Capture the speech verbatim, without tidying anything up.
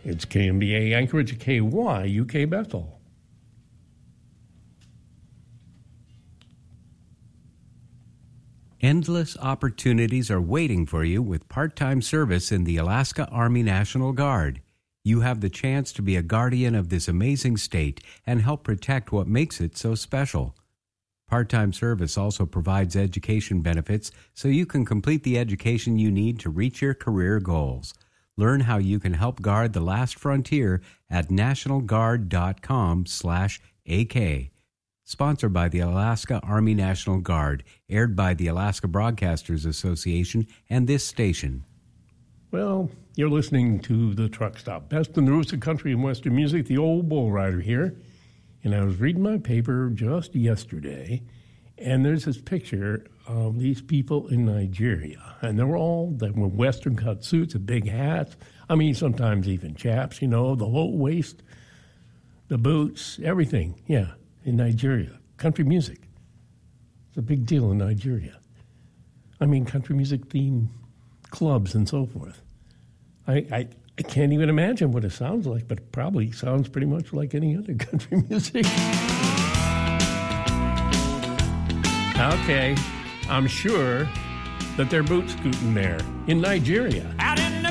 It's K M B A Anchorage, K Y, U K Bethel. Endless opportunities are waiting for you with part-time service in the Alaska Army National Guard. You have the chance to be a guardian of this amazing state and help protect what makes it so special. Part-time service also provides education benefits so you can complete the education you need to reach your career goals. Learn how you can help guard the last frontier at nationalguard.com slash AK. Sponsored by the Alaska Army National Guard, aired by the Alaska Broadcasters Association and this station. Well, you're listening to The Truck Stop. Best in the roots of country and western music, the old bull rider here. And I was reading my paper just yesterday, and there's this picture of these people in Nigeria. And they were all, they were western cut suits and big hats. I mean, sometimes even chaps, you know, the low waist, the boots, everything. Yeah, in Nigeria. Country music. It's a big deal in Nigeria. I mean, country music themed clubs and so forth. I, I I can't even imagine what it sounds like, but it probably sounds pretty much like any other country music. Okay, I'm sure that they're boot scooting there in Nigeria.